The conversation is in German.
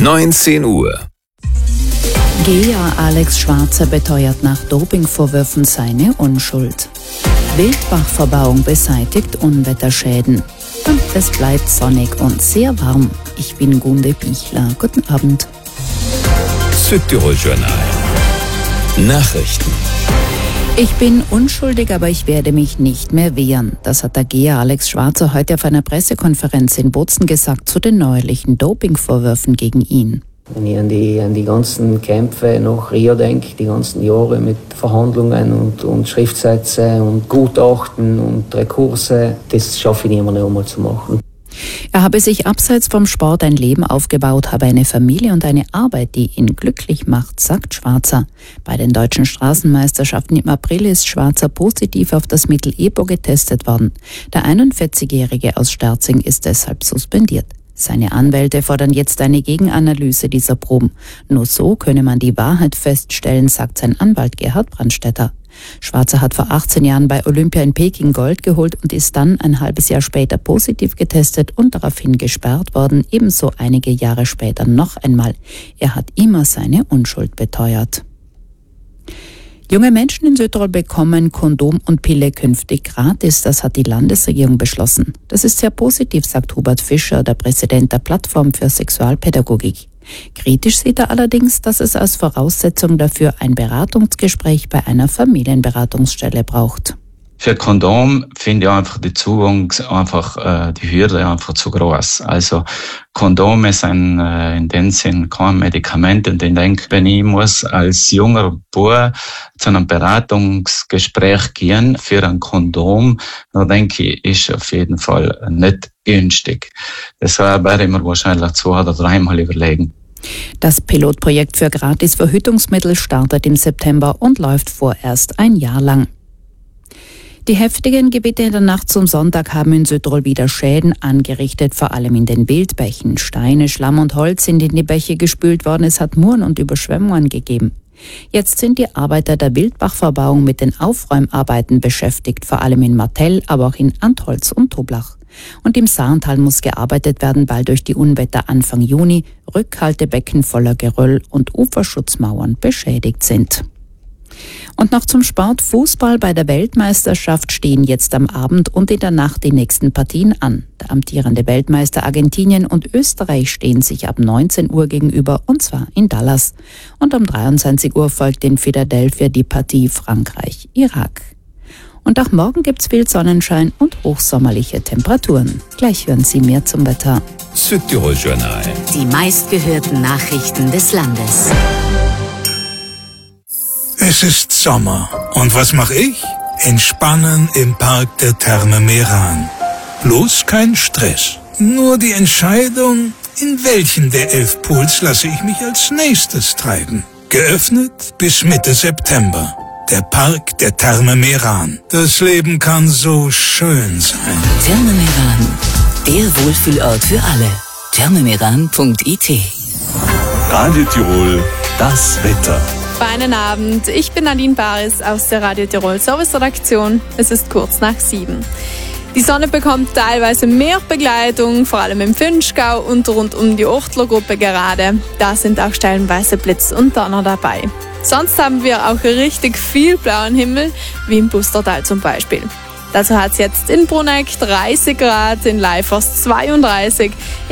19 Uhr. Gea Alex Schwarzer beteuert nach Dopingvorwürfen seine Unschuld. Wildbachverbauung beseitigt Unwetterschäden. Und es bleibt sonnig und sehr warm. Ich bin Gunde Bichler. Guten Abend. Südtirol Journal. Nachrichten. Ich bin unschuldig, aber ich werde mich nicht mehr wehren. Das hat der Gea Alex Schwarzer heute auf einer Pressekonferenz in Bozen gesagt zu den neuerlichen Dopingvorwürfen gegen ihn. Wenn ich an die ganzen Kämpfe nach Rio denke, die ganzen Jahre mit Verhandlungen und Schriftsätze und Gutachten und Rekurse, das schaffe ich nicht mehr noch einmal zu machen. Er habe sich abseits vom Sport ein Leben aufgebaut, habe eine Familie und eine Arbeit, die ihn glücklich macht, sagt Schwarzer. Bei den deutschen Straßenmeisterschaften im April ist Schwarzer positiv auf das Mittel EPO getestet worden. Der 41-Jährige aus Sterzing ist deshalb suspendiert. Seine Anwälte fordern jetzt eine Gegenanalyse dieser Proben. Nur so könne man die Wahrheit feststellen, sagt sein Anwalt Gerhard Brandstätter. Schwarzer hat vor 18 Jahren bei Olympia in Peking Gold geholt und ist dann ein halbes Jahr später positiv getestet und daraufhin gesperrt worden, ebenso einige Jahre später noch einmal. Er hat immer seine Unschuld beteuert. Junge Menschen in Südtirol bekommen Kondom und Pille künftig gratis. Das hat die Landesregierung beschlossen. Das ist sehr positiv, sagt Hubert Fischer, der Präsident der Plattform für Sexualpädagogik. Kritisch sieht er allerdings, dass es als Voraussetzung dafür ein Beratungsgespräch bei einer Familienberatungsstelle braucht. Für Kondom finde ich einfach die die Hürde einfach zu groß. Also Kondome sind in dem Sinn kein Medikament. Und ich denke, wenn ich muss als junger Bub zu einem Beratungsgespräch gehen für ein Kondom, dann denke ich, ist auf jeden Fall nicht günstig. Deshalb werde ich mir wahrscheinlich 2 oder 3 Mal überlegen. Das Pilotprojekt für Gratis-Verhütungsmittel startet im September und läuft vorerst ein Jahr lang. Die heftigen Gewitter in der Nacht zum Sonntag haben in Südtirol wieder Schäden angerichtet, vor allem in den Wildbächen. Steine, Schlamm und Holz sind in die Bäche gespült worden, es hat Muren und Überschwemmungen gegeben. Jetzt sind die Arbeiter der Wildbachverbauung mit den Aufräumarbeiten beschäftigt, vor allem in Martell, aber auch in Antholz und Toblach. Und im Saartal muss gearbeitet werden, weil durch die Unwetter Anfang Juni Rückhaltebecken voller Geröll und Uferschutzmauern beschädigt sind. Und noch zum Sport. Fußball bei der Weltmeisterschaft stehen jetzt am Abend und in der Nacht die nächsten Partien an. Der amtierende Weltmeister Argentinien und Österreich stehen sich ab 19 Uhr gegenüber, und zwar in Dallas. Und um 23 Uhr folgt in Philadelphia die Partie Frankreich-Irak. Und auch morgen gibt's viel Sonnenschein und hochsommerliche Temperaturen. Gleich hören Sie mehr zum Wetter. Südtirol Journal. Die meistgehörten Nachrichten des Landes. Es ist Sommer. Und was mache ich? Entspannen im Park der Therme Meran. Bloß kein Stress. Nur die Entscheidung, in welchen der 11 Pools lasse ich mich als nächstes treiben. Geöffnet bis Mitte September. Der Park der Therme Meran. Das Leben kann so schön sein. Therme Meran, der Wohlfühlort für alle. thermemeran.it. Radio Tirol, das Wetter. Feinen Abend, ich bin Nadine Baris aus der Radio Tirol Service-Redaktion. Es ist kurz nach 7. Die Sonne bekommt teilweise mehr Begleitung, vor allem im Finchgau und rund um die Ochtlergruppe gerade. Da sind auch stellenweise Blitz und Donner dabei. Sonst haben wir auch richtig viel blauen Himmel, wie im Pustertal zum Beispiel. Dazu hat es jetzt in Bruneck 30 Grad, in Leifers 32,